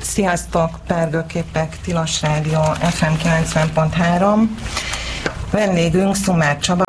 Sziasztok, Pergőképek, Tilos Rádió, FM 90.3. Vendégünk Szumár Csaba,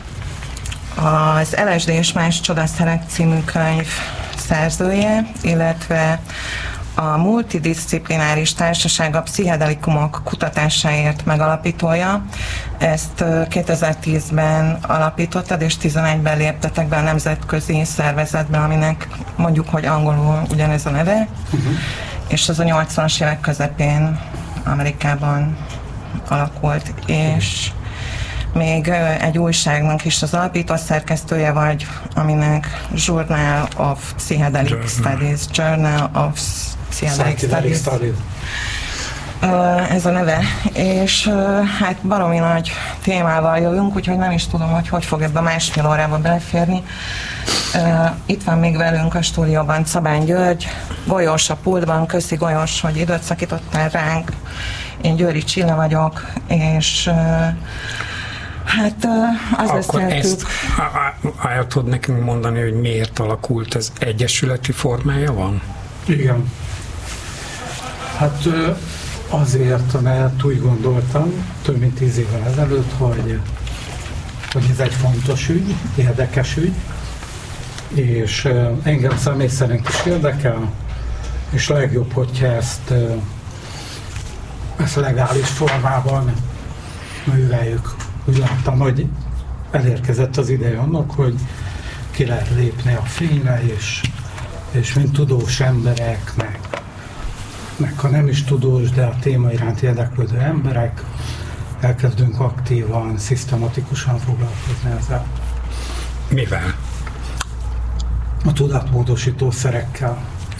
az LSD és más csodaszerek című könyv szerzője, illetve a multidisziplináris társaság a pszichedelikumok kutatásáért megalapítója. Ezt 2010-ben alapítottad, és 2011-ben léptetek be a nemzetközi szervezetbe, aminek mondjuk, hogy angolul ugyanez a neve, és az a 80-as évek közepén Amerikában alakult, és még egy újságnak is az alapító szerkesztője vagy, aminek Journal of Psychedelic Studies, Journal of Psychedelic Studies. Ez a neve, és hát baromi nagy témával jövünk, úgyhogy nem is tudom, hogy fog ebbe a másfél órába beleférni. Itt van még velünk a stúdióban Szabány György, Golyós a pultban. Köszi, Golyós, hogy időt szakítottál ránk. Én Győri Csilla vagyok, és hát azt beszéltük. Ezt el tudod nekünk mondani, hogy miért alakult ez? Egyesületi formája van? Igen. Hát azért, mert úgy gondoltam több mint 10 évvel ezelőtt, hogy ez egy fontos ügy, érdekes ügy, és engem személy szerint is érdekel, és legjobb, hogyha ezt legális formában műveljük. Úgy láttam, hogy elérkezett az ideje annak, hogy ki lehet lépni a fényre, és mint tudós emberek, meg ha nem is tudós, de a téma iránt érdeklődő emberek, elkezdünk aktívan, szisztematikusan foglalkozni ezzel. Mivel? A tudatmódosító szerekkel,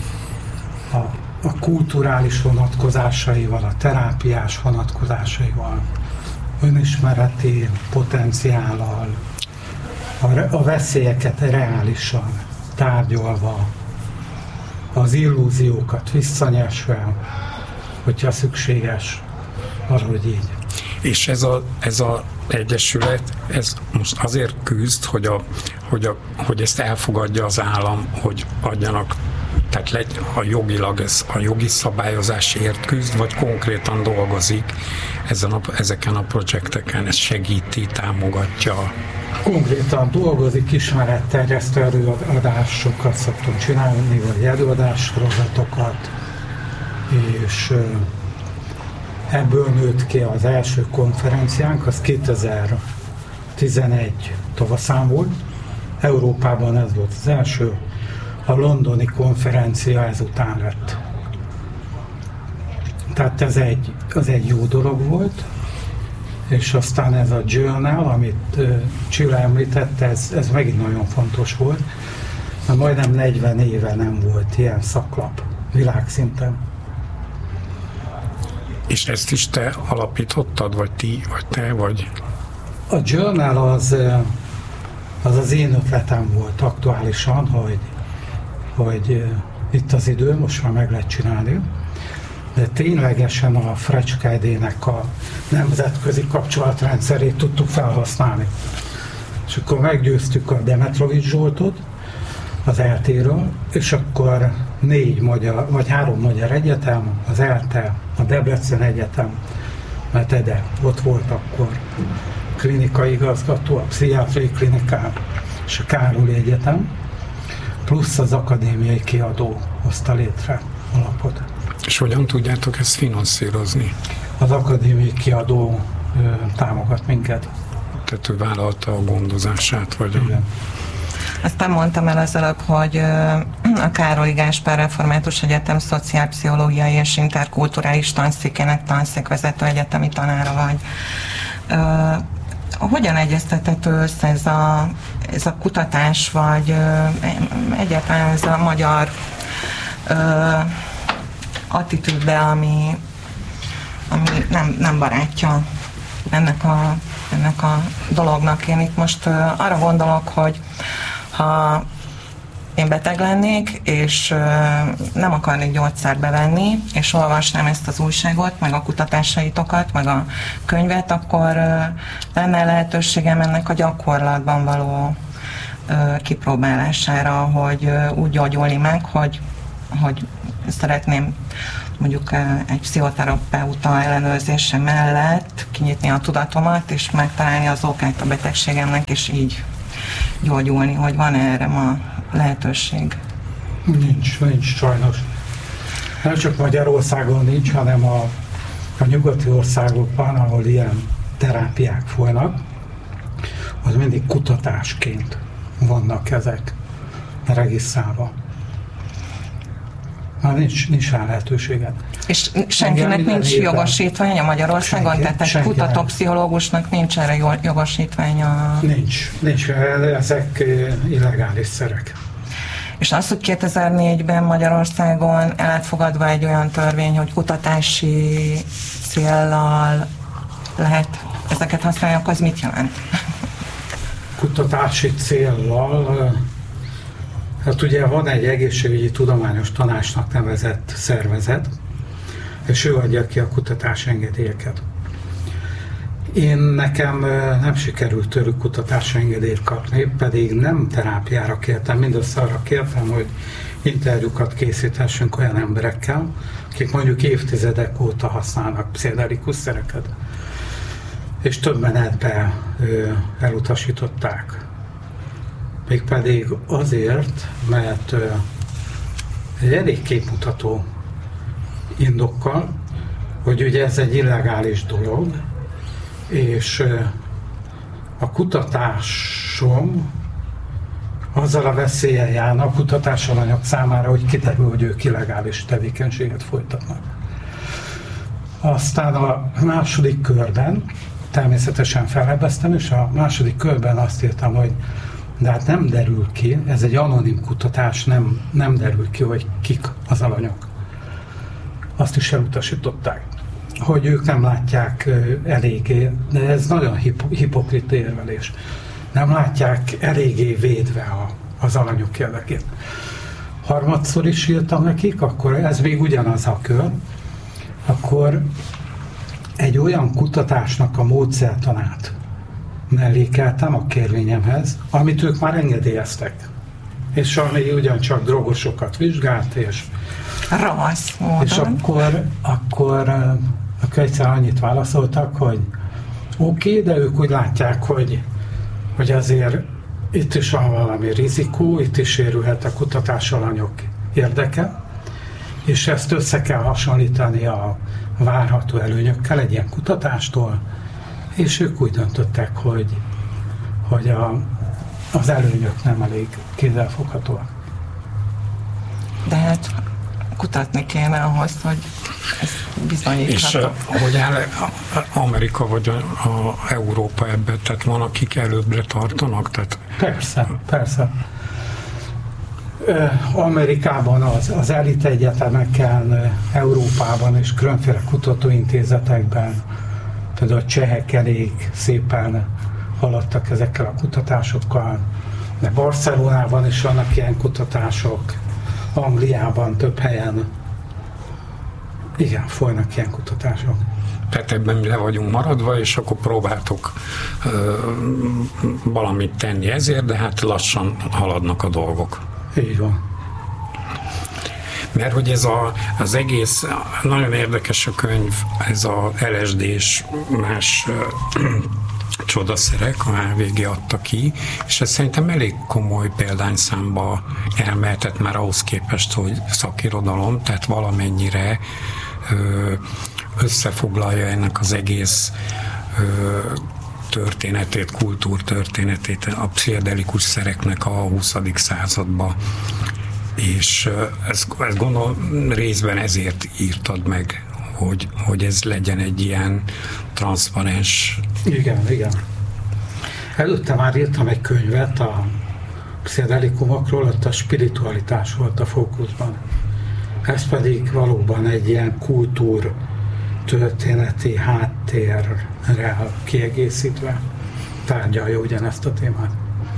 a kulturális vonatkozásaival, a terápiás vonatkozásaival, önismereti potenciállal, a veszélyeket reálisan tárgyalva, az illúziókat visszanyesve, hogyha szükséges, valahogy így. És ez a egyesület, ez most azért küzd, hogy ezt elfogadja az állam, hogy adjanak, tehát jogilag a jogi szabályozásért küzd, vagy konkrétan dolgozik ezeken a projekteken, ez segíti, támogatja? Konkrétan dolgozik, ismeretterjesztő előadásokat szoktunk csinálni, vagy előadássorozatokat, és ebből nőtt ki az első konferenciánk, az 2011 tavaszán volt. Európában ez volt az első, a londoni konferencia ezután lett. Tehát ez egy jó dolog volt, és aztán ez a journal, amit Csilla említett, ez megint nagyon fontos volt, mert majdnem 40 éve nem volt ilyen szaklap világszinten. És ezt is te alapítottad, vagy ti, vagy te, vagy? A journal az én ötletem volt aktuálisan, hogy itt az idő, most már meg lehet csinálni, de ténylegesen a Frecskájdének a nemzetközi kapcsolatrendszerét tudtuk felhasználni. És akkor meggyőztük a Demetrovics Zsoltot az ELTE-ről, és akkor 3 magyar egyetem, az ELTE, a Debrecen Egyetem, mert Ede ott volt akkor klinikai igazgató, a pszichiátriai klinikán, és a Károli Egyetem, plusz az akadémiai kiadó hozta létre alapot. És hogyan tudjátok ezt finanszírozni? Az akadémiai kiadó támogat minket. Tehát ő vállalta a gondozását, vagy? Igen. Aztán mondtam el az előbb, hogy a Károly Gáspár Református Egyetem szociálpszichológiai és interkulturális tanszékének tanszékvezető egyetemi tanára vagy. Hogyan egyeztethető össze ez a kutatás, vagy egyáltalán ez a magyar attitűdbe, ami nem barátja ennek a dolognak. Én itt most arra gondolok, hogy ha én beteg lennék, és nem akarnék gyógyszert bevenni, és olvasnám ezt az újságot, meg a kutatásaitokat, meg a könyvet, akkor lenne lehetőségem ennek a gyakorlatban való kipróbálására, hogy úgy gyógyulni meg, hogy hogy szeretném mondjuk egy pszichoterapeuta ellenőrzése mellett kinyitni a tudatomat, és megtalálni az okát a betegségemnek, és így gyógyulni, hogy van erre ma lehetőség. Nincs sajnos. Nem csak Magyarországon nincs, hanem a nyugati országokban, ahol ilyen terápiák folynak, az mindig kutatásként vannak ezek regisztrálva. Nincs rá lehetőséged. És senkinek nincs jogosítványa Magyarországon? Tehát egy kutatópszichológusnak nincs erre jogosítványa? Nincs. Ezek illegális szerek. És az, hogy 2004-ben Magyarországon el lett fogadva egy olyan törvény, hogy kutatási céllal lehet ezeket használni, akkor az mit jelent? Kutatási céllal, hát ugye van egy egészségügyi tudományos tanácsnak nevezett szervezet, és ő adja ki a kutatási engedélyeket. Nekem nem sikerült tőlük kutatási engedélyt kapni, pedig nem terápiára kértem, mindössze arra kértem, hogy interjúkat készíthessünk olyan emberekkel, akik mondjuk évtizedek óta használnak pszichedelikus szereket. És több menetben elutasították. Mégpedig azért, mert egy elég képmutató indokkal, hogy ugye ez egy illegális dolog, és a kutatásom azzal a veszéllyel járna a kutatásalanyok számára, hogy kiderül, hogy ők illegális tevékenységet folytatnak. Aztán a második körben természetesen fellebbeztem, és a második körben azt írtam, hogy de hát nem derül ki, ez egy anonim kutatás, nem derül ki, hogy kik az alanyok. Azt is elutasították, hogy ők nem látják eléggé, de ez nagyon hipokrit érvelés. Nem látják eléggé védve az alanyok érdekét. Harmadszor is írtam nekik, akkor ez még ugyanaz a kör, akkor egy olyan kutatásnak a módszertanát mellékeltem a kérvényemhez, amit ők már engedélyeztek. És ami ugyancsak drogosokat vizsgált, és akkor egyszer annyit válaszoltak, hogy oké, de ők úgy látják, hogy azért itt is van valami rizikó, itt is sérülhet a kutatásalanyok érdeke, és ezt össze kell hasonlítani a várható előnyökkel egy ilyen kutatástól, és ők úgy döntöttek, hogy az előnyök nem elég kézzelfoghatóak. De hát kutatni kéne ahhoz, hogy ez bizonyítható. És hogy áll Amerika vagy a Európa ebben, tehát van, akik előbbre tartanak? Tehát... Persze. Amerikában az elit egyetemeken, Európában és különféle kutatóintézetekben, például a csehek elég szépen haladtak ezekkel a kutatásokkal, de Barcelonában is vannak ilyen kutatások, Angliában több helyen. Igen, folynak ilyen kutatások. Tehát ebben mi le vagyunk maradva, és akkor próbáltok valamit tenni ezért, de hát lassan haladnak a dolgok. Így van. Mert hogy ez az egész, nagyon érdekes a könyv, ez a LSD és más csodaszerek, a HVG adta ki, és ez szerintem elég komoly példányszámba elmehetett már ahhoz képest, hogy szakirodalom, tehát valamennyire összefoglalja ennek az egész történetét, kultúrtörténetét, a pszichedelikus szereknek a 20. században. És ezt gondolom részben ezért írtad meg, hogy ez legyen egy ilyen transzparens... Igen. Előtte már írtam egy könyvet a pszichedelikumokról, ott a spiritualitás volt a fókuszban. Ez pedig valóban egy ilyen kultúrtörténeti háttérrel kiegészítve tárgyalja ugyanezt a témát.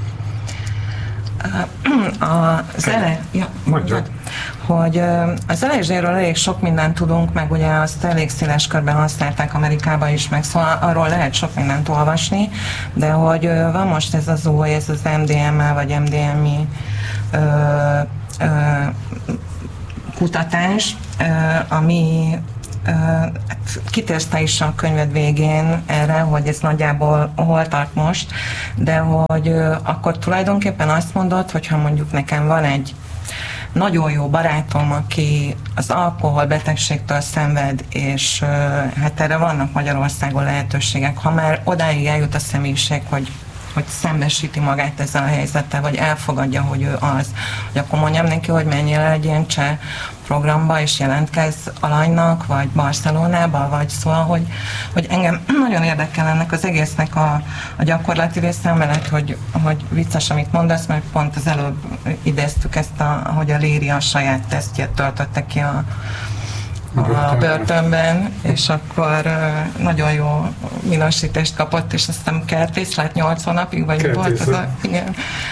Hogy az LSD-ről elég sok mindent tudunk, meg ugye azt elég széles körben használták Amerikában is, meg szóval arról lehet sok mindent olvasni, de hogy van most ez az új, ez az MDMA vagy MDMI kutatás, ami kitérsz te is a könyved végén erre, hogy ez nagyjából hol tart most, de hogy akkor tulajdonképpen azt mondod, hogyha mondjuk nekem van egy nagyon jó barátom, aki az alkoholbetegségtől szenved, és hát erre vannak Magyarországon lehetőségek, ha már odáig eljut a személyiség, hogy szembesíti magát ezzel a helyzettel, vagy elfogadja, hogy ő az, hogy akkor mondjam neki, hogy menjél egy ilyen cseh programba, és jelentkezz Alanynak, vagy Barcelonába, vagy szóval, hogy engem nagyon érdekel ennek az egésznek a gyakorlati része, mellett, hogy vicces, amit mondasz, mert pont az előbb idéztük ezt, hogy a Léri a saját tesztjét töltötte ki a börtönben, és akkor nagyon jó minősítést kapott, és aztán kertész lett 8 hónapig, vagy volt az igen,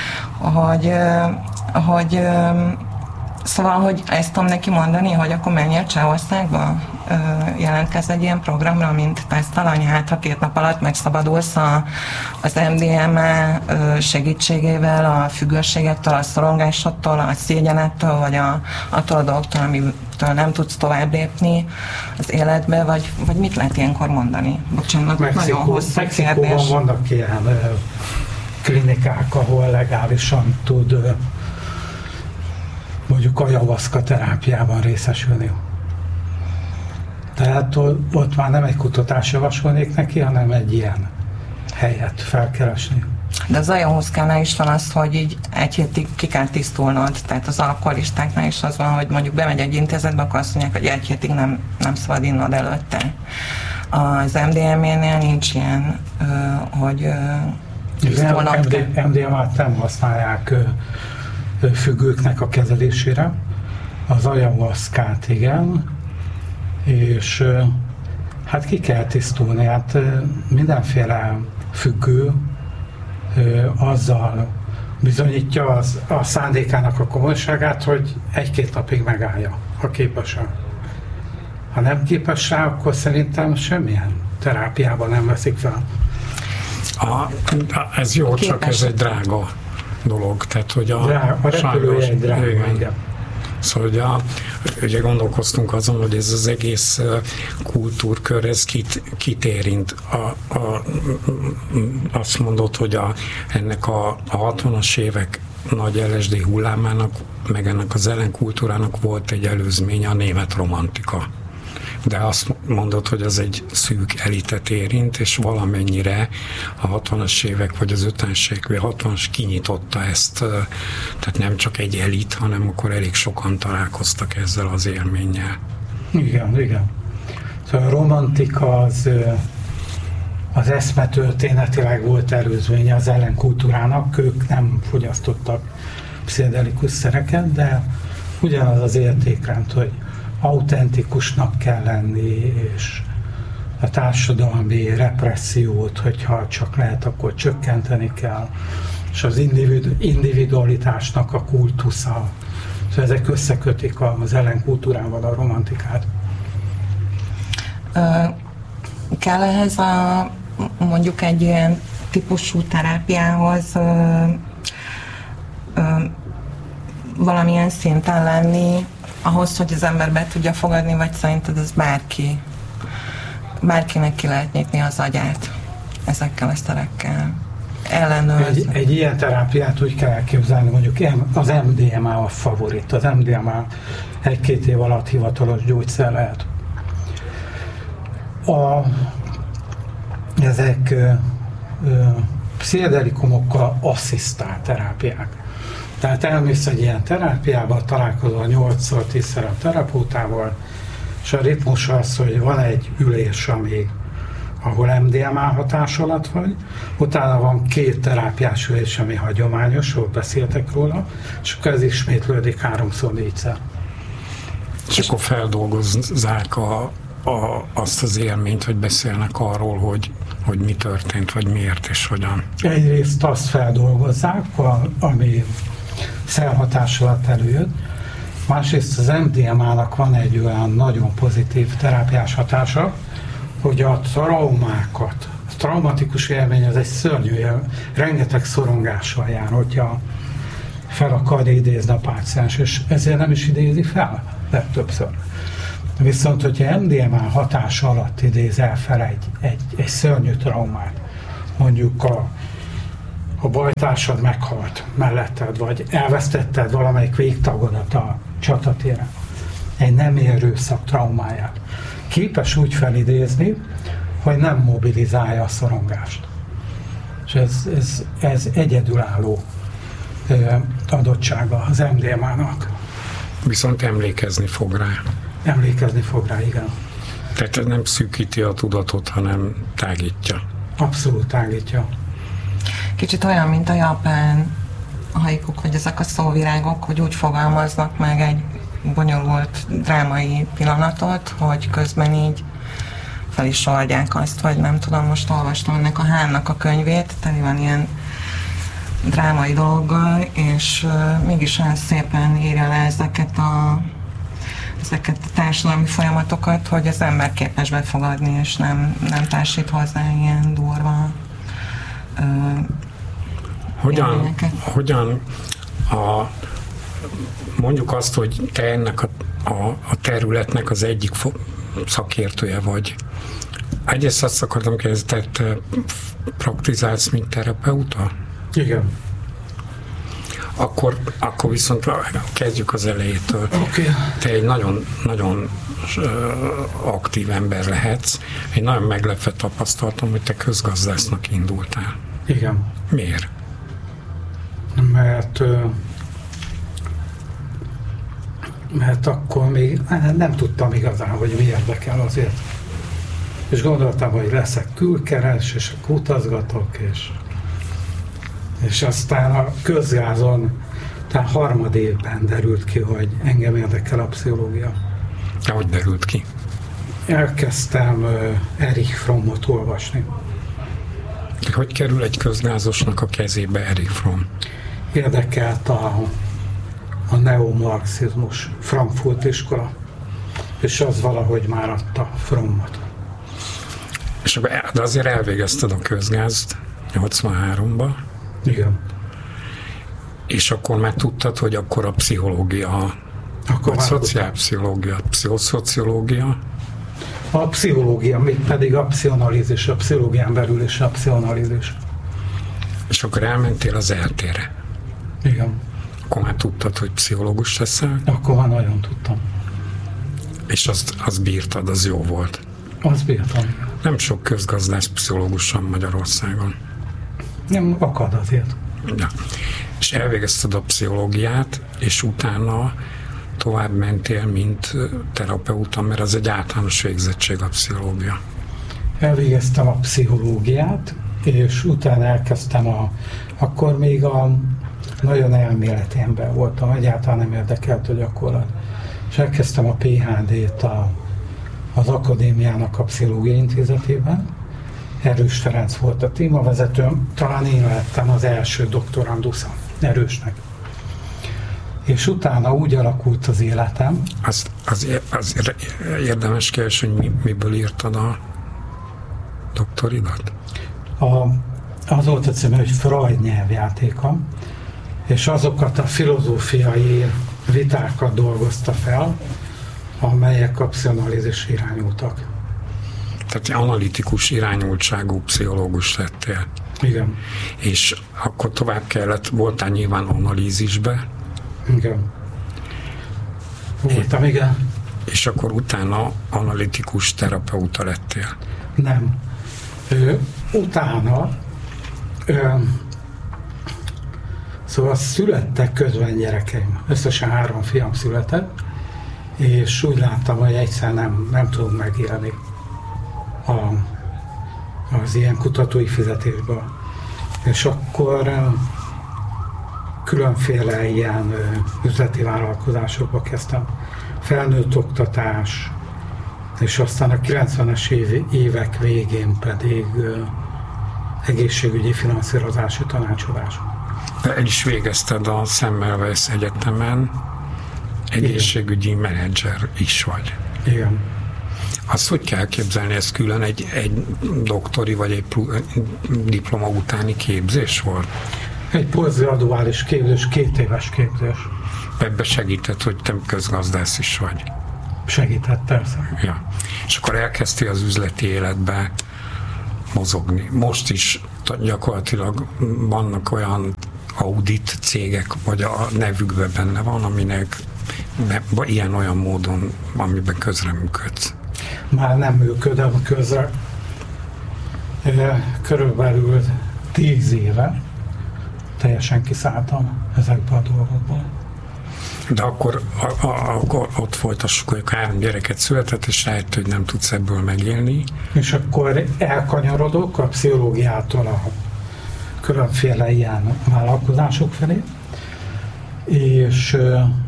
hogy szóval, hogy ezt tudom neki mondani, hogy akkor menjél Csehországba, jelentkezz egy ilyen programra, mint tesztalany, hát ha 2 nap alatt megszabadulsz az MDMA segítségével, a függőségettől, a szorongásodtól, a szégyenettől, vagy attól a dolgoktól, amitől nem tudsz tovább lépni az életbe, vagy mit lehet ilyenkor mondani? Bocsánat, nagyon hosszú kérdés. Mexikóban vannak ilyen klinikák, ahol legálisan tud mondjuk ayahuasca terápiában részesülni. Tehát ott már nem egy kutatás javasolnék neki, hanem egy ilyen helyet felkeresni. De az ayahuascánál is van az, hogy így egy hétig ki kell tisztulnod, tehát az alkoholistáknál is az van, hogy mondjuk bemegy egy intézetbe, akkor azt mondják, hogy egy hétig nem szabad innod előtte. Az MDMA-nél nincs ilyen, hogy tisztulnod kell. MDMA-t nem használják függőknek a kezelésére, az ayahuascát igen, és hát ki kell tisztulni, hát mindenféle függő azzal bizonyítja a szándékának a komolyságát, hogy 1-2 napig megállja, ha képes rá. Ha nem képes rá, akkor szerintem semmilyen terápiában nem veszik fel. Ez jó, csak ez egy drága dolog, tehát hogy a repülője egy drága, igen. Szóval ugye gondolkoztunk azon, hogy ez az egész kultúrkör, ez kit érint. Azt mondod, hogy ennek a 60-as évek nagy LSD hullámának, meg ennek az ellenkultúrának volt egy előzménye, a német romantika. De azt mondod, hogy az egy szűk elitet érint, és valamennyire a 60-as évek, vagy az 50-es évek, vagy a 60-as kinyitotta ezt, tehát nem csak egy elit, hanem akkor elég sokan találkoztak ezzel az élménnyel. Igen. Szóval a romantika az eszmetörténetileg volt előzménye az ellenkultúrának, ők nem fogyasztottak pszichedelikus szereket, de ugyanaz az értékrend, hogy autentikusnak kell lenni, és a társadalmi repressziót, hogyha csak lehet, akkor csökkenteni kell, és az individualitásnak a kultusza. Szóval ezek összekötik az ellenkultúrával a romantikát. Kell ehhez mondjuk egy ilyen típusú terápiához valamilyen szinten lenni, ahhoz, hogy az ember be tudja fogadni, vagy szerinted ez bárkinek ki lehet nyitni az agyát ezekkel a szerekkel? Ellenőrzni. Egy ilyen terápiát úgy kell elképzelni, mondjuk az MDMA a favorit. Az MDMA 1-2 év alatt hivatalos gyógyszer lehet. Ezek pszichedelikumokkal asszisztált terápiák. Tehát elmész egy ilyen terápiába, találkozol 8-10-szer a terapeutával, és a ritmus az, hogy van egy ülés, ahol MDMA hatás alatt vagy, utána van 2 terápiás ülés, ami hagyományos, ahol beszéltek róla, és akkor ez ismétlődik 3-4-szer. És akkor feldolgozzák azt az élményt, hogy beszélnek arról, hogy mi történt, vagy miért és hogyan. Egyrészt azt feldolgozzák, ami szelhatás alatt előjött. Másrészt az MDMA-nak van egy olyan nagyon pozitív terápiás hatása, hogy a traumákat, a traumatikus élmény az egy szörnyű élmény, rengeteg szorongással jár, hogyha fel akar idézni a páciens, és ezért nem is idézi fel. legtöbbször. Viszont, hogyha MDMA hatása alatt idézel fel egy szörnyű traumát, mondjuk a bajtársad meghalt melletted, vagy elvesztetted valamelyik végtagodat a csatatéren, egy nem erőszak traumáját, képes úgy felidézni, hogy nem mobilizálja a szorongást. És ez egyedülálló adottsága az MDMA-nak. Viszont emlékezni fog rá. Emlékezni fog rá, igen. Tehát ez nem szűkíti a tudatot, hanem tágítja. Abszolút tágítja. Kicsit olyan, mint a japán haikuk, vagy ezek a szóvirágok, hogy úgy fogalmaznak meg egy bonyolult drámai pillanatot, hogy közben így fel is oldják azt, hogy nem tudom, most olvastam ennek a Hánnak a könyvét, teli van ilyen drámai dologgal, és mégis olyan szépen írja le ezeket a társadalmi folyamatokat, hogy az ember képes befogadni, és nem társít hozzá ilyen durva Hogyan mondjuk azt, hogy te ennek a területnek az egyik szakértője vagy. Egyrészt azt akartam kérdezni, te praktizálsz, mint terapeuta? Igen. Akkor viszont kezdjük az elejétől. Okay. Te egy nagyon, nagyon aktív ember lehetsz. Egy nagyon meglepve tapasztalatom, hogy te közgazdásznak indultál. Igen. Miért? Mert akkor még nem tudtam igazán, hogy mi érdekel azért. És gondoltam, hogy leszek külkeres, és akkor utazgatok, és aztán a közgázon, tehát harmadévben derült ki, hogy engem érdekel a pszichológia. De hogy derült ki? Elkezdtem Erich Frommot olvasni. Hogy kerül egy közgázosnak a kezébe Erich Fromm? Érdekelt a neomarxizmus, Frankfurt iskola, és az valahogy már adta Frommot. És akkor, de azért elvégezted a közgázt 83-ba. Igen. És akkor már tudtad, hogy akkor a pszichológia, vagy szociálpszichológia, pszichoszociológia. A pszichológia, még pedig a pszichoanalízis, a pszichológián belül is a pszichoanalízis. És akkor elmentél az eltére. Igen. Akkor már tudtad, hogy pszichológus leszel? Akkor már nagyon tudtam. És azt bírtad, az jó volt? Azt bírtam. Nem sok közgazdász pszichológus van Magyarországon. Nem, akad azért. Ja. És elvégezted a pszichológiát, és utána tovább mentél, mint terapeuta, mert az egy általános végzettség a pszichológia. Elvégeztem a pszichológiát, és utána elkezdtem akkor még nagyon elméleti ember voltam, egyáltalán nem érdekelt a gyakorlat. És elkezdtem a PhD-t az akadémiának a Pszichológiai Intézetében. Erős Ferenc volt a témavezetőm, talán én lettem az első doktorandusza Erősnek. És utána úgy alakult az életem. Az érdemes kérdés, hogy miből írtad a doktoridat? Az volt a címe, hogy Freud nyelvjátéka, és azokat a filozófiai vitákat dolgozta fel, amelyek a pszichoanalízisre irányultak. Tehát analitikus irányultságú pszichológus lettél. Igen. És akkor tovább voltál nyilván analízisbe. Igen. Voltam, igen. És akkor utána analitikus terapeuta lettél. Nem. Utána szóval születtek közben gyerekeim. Összesen 3 fiam született, és úgy láttam, hogy egyszer nem tudom megélni az ilyen kutatói fizetésből. És akkor különféle ilyen üzleti vállalkozásokba kezdtem. Felnőtt oktatás, és aztán a 90-es évek végén pedig egészségügyi finanszírozási tanácsadás. De el is végezted a Semmelweis Egyetemen, egészségügyi menedzser is vagy. Igen. Azt hogy kell képzelni, ez külön egy doktori vagy egy diploma utáni képzés volt? Egy posztgraduális képzés, 2 éves képzés. ebbe segített, hogy te közgazdász is vagy. Segített, persze. Ja. És akkor elkezdtél az üzleti életbe mozogni. Most is gyakorlatilag vannak olyan audit cégek, vagy a nevükben benne van, aminek ilyen-olyan módon, amiben közreműködsz. Már nem működöm közre. Körülbelül 10 éve teljesen kiszálltam ezekbe a dolgokból. De akkor ott folytassuk, hogy 3 gyereket született, és rájött, hogy nem tudsz ebből megélni. És akkor elkanyarodok a pszichológiától a különféle ilyen vállalkozások felé, és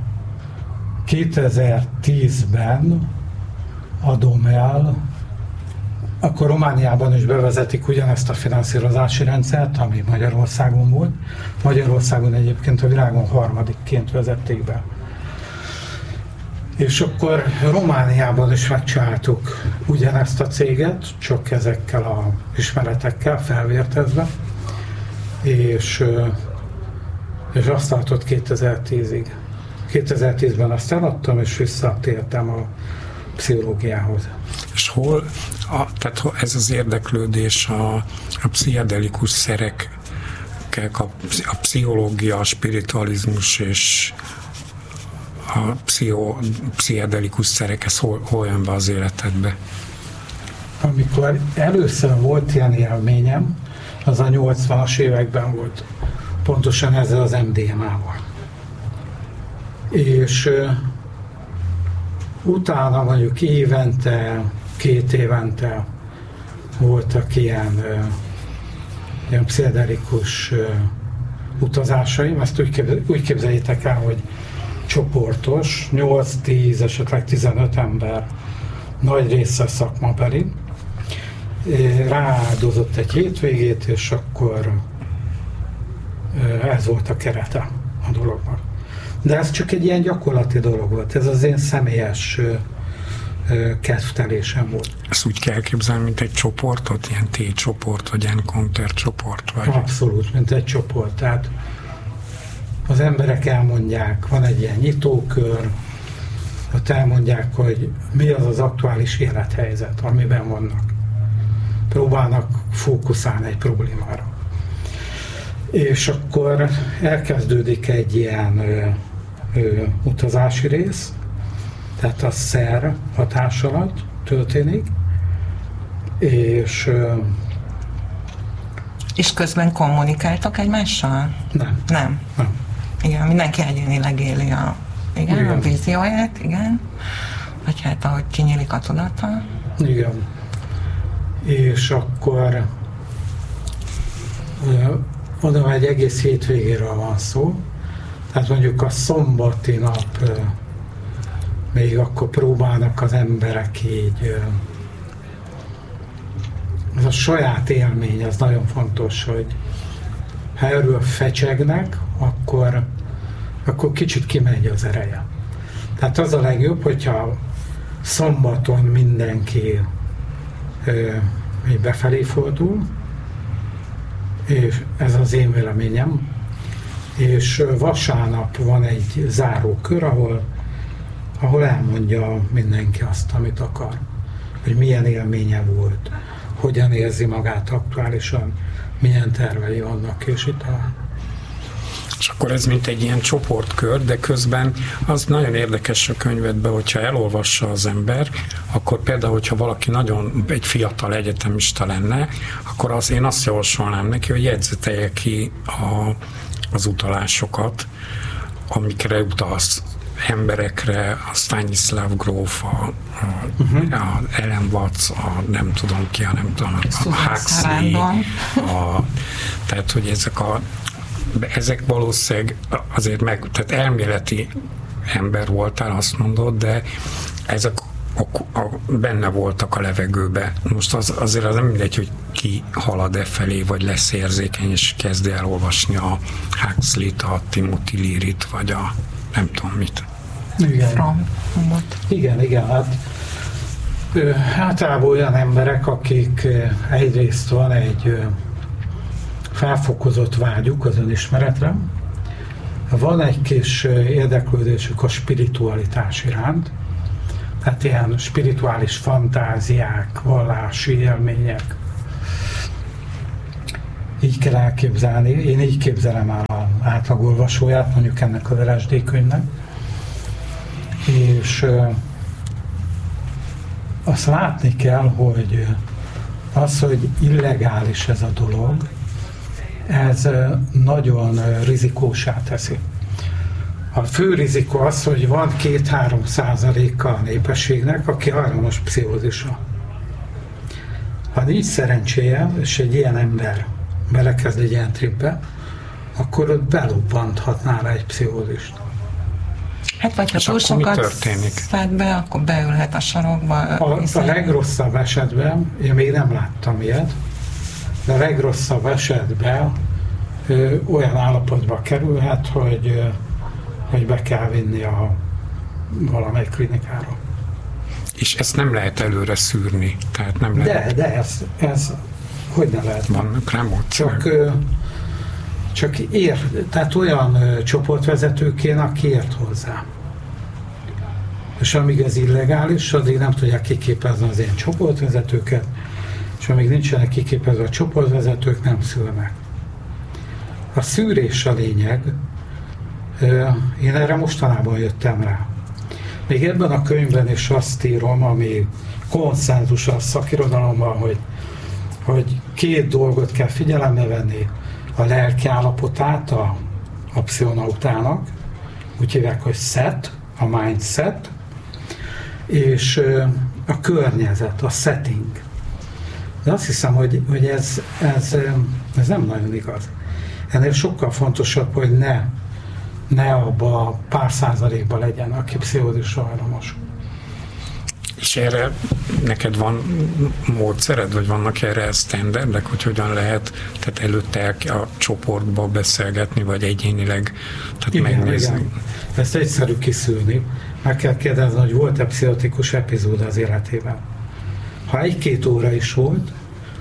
2010-ben adom el, akkor Romániában is bevezetik ugyanezt a finanszírozási rendszert, ami Magyarországon volt. Magyarországon egyébként a világon harmadikként vezették be. És akkor Romániában is megcsináltuk ugyanezt a céget, csak ezekkel a ismeretekkel felvértezve, és azt tartott 2010-ig. 2010-ben azt eladtam, és visszatértem a pszichológiához. És hol, tehát ez az érdeklődés a pszichedelikus szerekkel, a pszichológia, a spiritualizmus és a pszichedelikus szerek, ez hol jön be az életedbe? Amikor először volt ilyen élményem, az a 80-as években volt, pontosan ezzel az MDMA-val. És utána mondjuk évente, 2 évente voltak ilyen pszichedelikus utazásaim. Ezt úgy képzeljétek el, hogy csoportos, 8-10, esetleg 15 ember, nagy része szakmabeli, rááldozott egy hétvégét, és akkor ez volt a kerete a dolognak. De ez csak egy ilyen gyakorlati dolog volt, ez az én személyes kedvtelésem volt. Ezt úgy kell képzelni, mint egy csoportot, ilyen T-csoport, vagy Encounter csoport? Vagy? Abszolút, mint egy csoport. Tehát az emberek elmondják, van egy ilyen nyitókör, ott elmondják, hogy mi az az aktuális élethelyzet, amiben vannak. Próbálnak fókuszálni egy problémára. És akkor elkezdődik egy ilyen utazási rész, tehát a szer hatás alatt történik, és közben kommunikáltak egymással? Nem. Nem. Igen, mindenki egyénileg éli a vízióját, igen. Vagy hát ahogy kinyílik a tudata. Igen. És akkor oda egy egész hétvégéről van szó. Tehát mondjuk a szombati nap még akkor próbálnak az emberek így, ez a saját élmény, ez nagyon fontos, hogy ha erről fecsegnek, akkor kicsit kimegy az ereje. Tehát az a legjobb, hogyha szombaton mindenki befelé fordul, és ez az én véleményem, és vasárnap van egy zárókör, ahol elmondja mindenki azt, amit akar, hogy milyen élménye volt, hogyan érzi magát aktuálisan, milyen tervei vannak, és itt És akkor ez mint egy ilyen csoportkör, de közben az nagyon érdekes a könyvedben, hogyha elolvassa az ember, akkor például, hogyha valaki nagyon egy fiatal egyetemista lenne, akkor én azt javasolnám neki, hogy jegyzetelje ki az utalásokat, amikre utalsz emberekre, a Stanislav Grof, a Ellen Watts, nem tudom ki, a Huxley, tehát, hogy ezek valószínűleg azért tehát elméleti ember voltál, azt mondod, de ezek benne voltak a levegőbe. Most azért az nem mindegy, hogy ki halad felé, vagy lesz érzékeny, és kezd el olvasni a Huxley-t, a Timothy Leary-t, vagy a nem tudom mit. Igen, hát általában olyan emberek, akik egyrészt van egy felfokozott vágyuk az önismeretre, Van egy kis érdeklődésük a spiritualitás iránt, tehát ilyen spirituális fantáziák, vallási élmények. Így kell elképzelni, én így képzelem el az átlagolvasóját, mondjuk ennek az LSD könyvnek. És azt látni kell, hogy az, hogy illegális ez a dolog, ez nagyon rizikósá teszi. A fő rizikó az, hogy van 2-3% a népességnek, aki hajlamos pszichózisra. Ha nincs szerencséje, és egy ilyen ember belekezd egy ilyen tripbe, akkor ott belobbanthatná rá egy pszichózist. Hát vagy ha túl sokat szed be, akkor beülhet a sarokba. A legrosszabb esetben, én még nem láttam ilyet, de a legrosszabb esetben olyan állapotba kerülhet, hogy be kell vinni valamelyik klinikára. És ezt nem lehet előre szűrni? Tehát nem lehet... De ez hogy ne lehet? Vannak rá módszerek? Csak tehát olyan csoportvezetők kéne, aki ért hozzá. És amíg ez illegális, addig nem tudják kiképezni az ilyen csoportvezetőket, és amíg nincsenek kiképezve a csoportvezetők, nem szülnek. A szűrés a lényeg. Én erre mostanában jöttem rá. Még ebben a könyvben is azt írom, ami konszenzus a szakirodalomban, hogy 2 dolgot kell figyelembe venni. A lelki állapotát a pszichonautának, úgy hívják, hogy set, a mindset, és a környezet, a setting. De azt hiszem, hogy ez nem nagyon igaz. Ennél sokkal fontosabb, hogy ne abba a pár százalékban legyen, aki pszichózisra hajlamos. És erre neked van módszered, vagy vannak erre sztenderdek, hogy hogyan lehet tehát előtte a csoportba beszélgetni, vagy egyénileg megnézni? Igen. Ezt egyszerű kiszűrni. Meg kell kérdezni, hogy volt-e pszichotikus epizód az életében. Ha 1-2 óra is volt,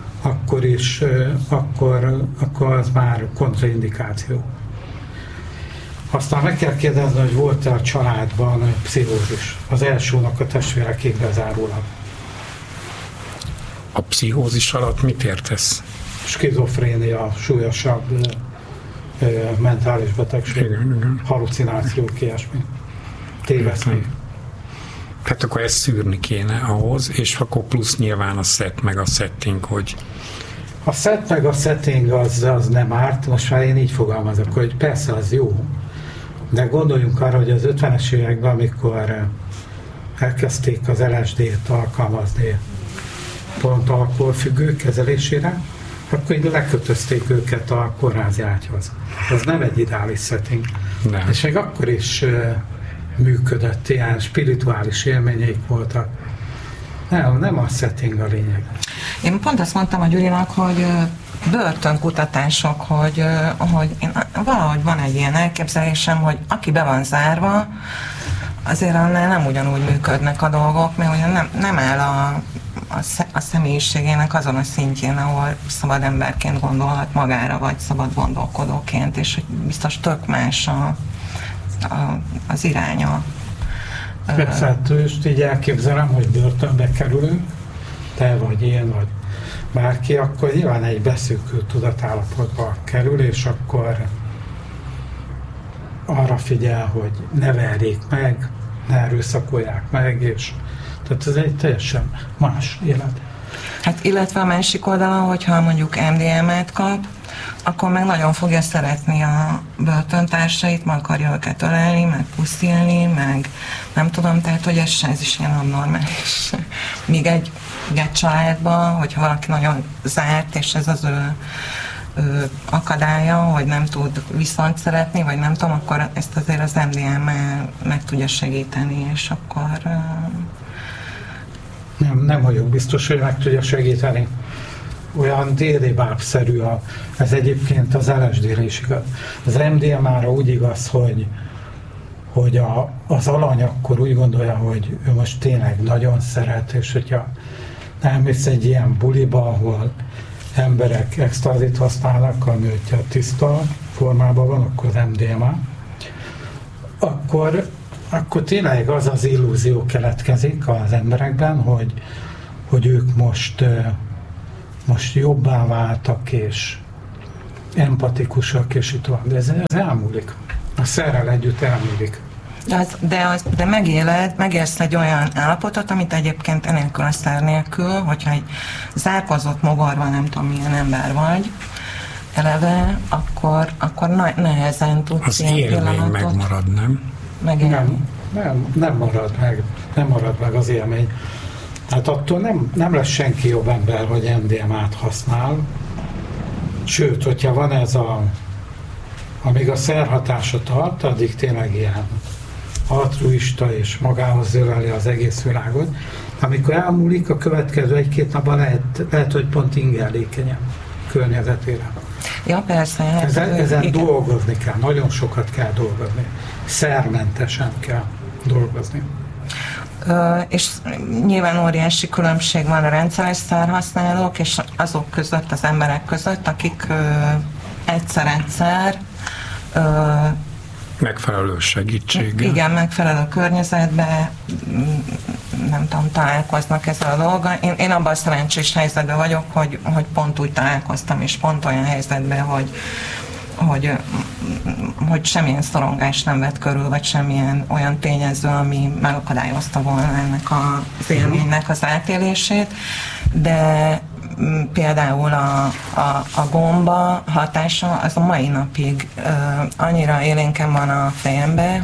akkor az már kontraindikáció. Aztán meg kell kérdezni, hogy volt-e a családban pszichózis. Az elsőnek a testvérekék bezárólag. A pszichózis alatt mit értesz? Skizofrénia, súlyosabb mentális betegség, igen. Halucinációk, ilyesmi. Téveszmék. Tehát akkor ezt szűrni kéne ahhoz, és akkor plusz nyilván a set meg a setting, hogy... A set meg a setting az nem árt, most már én így fogalmazok, hogy persze az jó, de gondoljunk arra, hogy az 50-es években, amikor elkezdték az LSD-t alkalmazni pont alkoholfüggők kezelésére, akkor így lekötözték őket a kórházi ágyhoz. Ez nem egy ideális setting. Nem. És még akkor is működött, ilyen spirituális élményeik voltak. Nem a setting a lényeg. Én pont azt mondtam a Gyurinak, hogy börtönkutatások, hogy én, valahogy van egy ilyen elképzelésem, hogy aki be van zárva, azért annál nem ugyanúgy működnek a dolgok, mert ugyan nem áll a személyiségének azon a szintjén, ahol szabad emberként gondolhat magára, vagy szabad gondolkodóként, és hogy biztos tök más az iránya. Persze, hát így elképzelem, hogy börtönbe kerülünk, te vagy én, vagy bárki, akkor nyilván egy beszűkült tudatállapotba kerül, és akkor arra figyel, hogy ne verjék meg, ne erőszakolják meg, és tehát ez egy teljesen más élet. Hát illetve a másik oldalon, hogyha mondjuk MDMA-t kap, akkor meg nagyon fogja szeretni a börtöntársait, meg akarja őket ölelni, meg puszilni, meg nem tudom, tehát hogy ez is ilyen abnormális. Míg egy családban, hogyha valaki nagyon zárt, és ez az ő akadálya, hogy nem tud viszont szeretni, vagy nem tudom, akkor ezt azért az MDMA meg tudja segíteni, és akkor... Nem vagyok biztos, hogy meg tudja segíteni. Olyan DD-bábszerű, ez egyébként az LSD-re is igaz. Az MDMA-ra úgy igaz, hogy az alany akkor úgy gondolja, hogy ő most tényleg nagyon szeret, és hogyha nem mész egy ilyen buliba, ahol emberek extázit használnak, ami hogyha tiszta formában van, akkor az MDMA. akkor tényleg az az illúzió keletkezik az emberekben, hogy ők most jobbá váltak, és empatikusak, és itt van. De ez elmúlik. A szerrel együtt elmúlik. De megélsz egy olyan állapotot, amit egyébként enélkül a szer nélkül, hogyha egy zárkozott mogorva, nem tudom milyen ember vagy, eleve, akkor nehezen tudsz az ilyen pillanatot megmarad, nem? Nem marad meg az élmény. Hát attól nem lesz senki jobb ember, hogy MDMA-t használ. Sőt, hogyha van ez amíg a szerhatása tart, addig tényleg ilyen altruista és magához öleli az egész világot. Amikor elmúlik, a következő 1-2 napban lehet, hogy pont ingerlékenyebb környezetére. Ja, persze. Ezen dolgozni kell, nagyon sokat kell dolgozni. Szermentesen kell dolgozni. És nyilván óriási különbség van a rendszeres szerhasználók és azok között, az emberek között, akik egyszer-egyszer megfelelő segítséggel. Igen, megfelelő környezetben, nem tudom, találkoznak ezzel a dologgal. Én abban a szerencsés helyzetben vagyok, hogy pont úgy találkoztam, és pont olyan helyzetben, hogy semmilyen szorongás nem vett körül, vagy semmilyen olyan tényező, ami megakadályozta volna ennek az élménynek az átélését, de például a gomba hatása az a mai napig annyira élénken van a fejembe,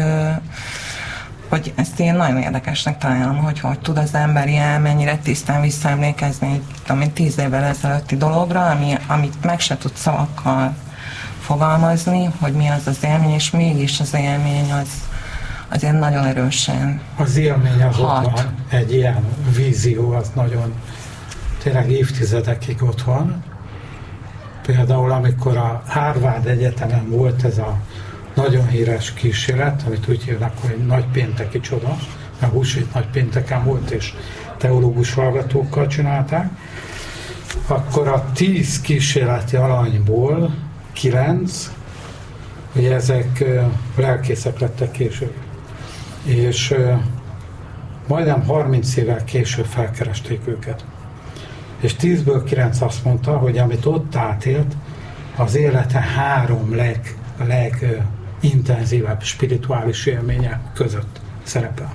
hogy ezt én nagyon érdekesnek találom, hogy tud az ember ilyen mennyire tisztán visszaemlékezni, egy 10 évvel ezelőtti dologra, amit meg se tud szavakkal fogalmazni, hogy mi az az élmény, és mégis az élmény az azért nagyon erősen az élmény az ott van, egy ilyen vízió, az nagyon tényleg évtizedekig ott van. Például amikor a Harvard Egyetemen volt ez a nagyon híres kísérlet, amit úgy hívnak, hogy nagypénteki csoda, mert húsvét nagypénteken volt, és teológus hallgatókkal csinálták, akkor a 10 kísérleti alanyból 9, ugye ezek lelkészek lettek később. És majdnem 30 évvel később felkeresték őket. És 10-ből 9 azt mondta, hogy amit ott átélt, az élete 3 legintenzívebb spirituális élménye között szerepel.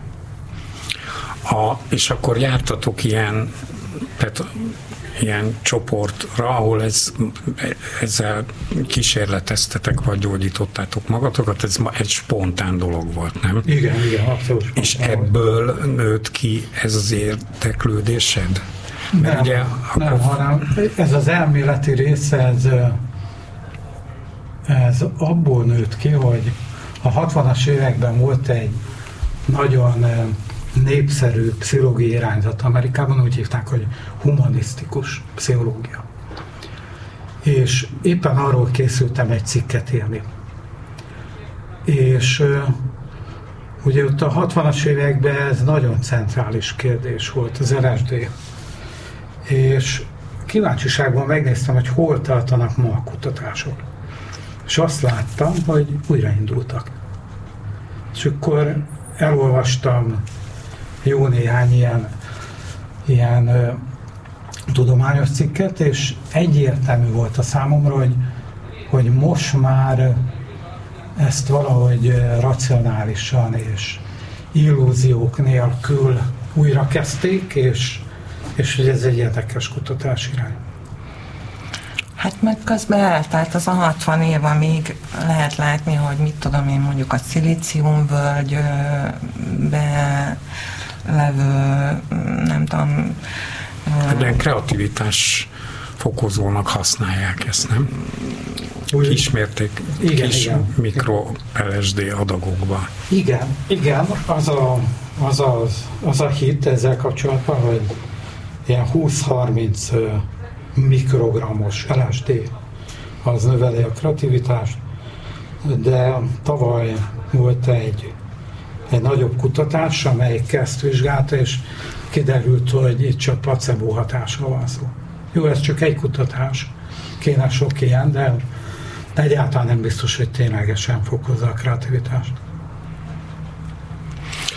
És akkor jártatok ilyen csoportra, ahol ezzel kísérleteztetek, vagy gyógyítottátok magatokat, ez egy spontán dolog volt, nem? Igen, abszolút. És ebből nőtt ki ez az érdeklődésed? Nem, hanem ez az elméleti része, ez abból nőtt ki, hogy a 60-as években volt egy nagyon népszerű pszichológiai irányzat Amerikában, úgy hívták, hogy humanisztikus pszichológia. És éppen arról készültem egy cikket írni. És ugye ott a 60-as években ez nagyon centrális kérdés volt, az LSD. És kíváncsiságban megnéztem, hogy hol tartanak ma a kutatások. És azt láttam, hogy újraindultak. És akkor elolvastam jó néhány ilyen tudományos cikket, és egyértelmű volt a számomra, hogy most már ezt valahogy racionálisan és illúziók nélkül újra kezdték, és hogy ez egy érdekes kutatás irány. Hát meg közben eltelt az a 60 év, amíg lehet látni, hogy mit tudom én, mondjuk a szilíciumvölgybe levő, nem tudom... De kreativitás fokozónak használják ezt, nem? Kismérték, kis mikro LSD adagokba. Igen, az a hit ezzel kapcsolatban, hogy ilyen 20-30 mikrogrammos LSD az növeli a kreativitást, de tavaly volt egy nagyobb kutatás, amelyik ezt vizsgálta, és kiderült, hogy itt csak placebo hatásra van szó. Jó, ez csak egy kutatás, kéne sok ilyen, de egyáltalán nem biztos, hogy ténylegesen fokozza a kreativitást.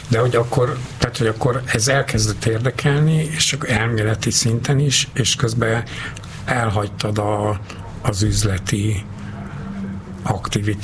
De hogy akkor ez elkezdett érdekelni, és csak elméleti szinten is, és közben elhagytad az üzleti aktivitást.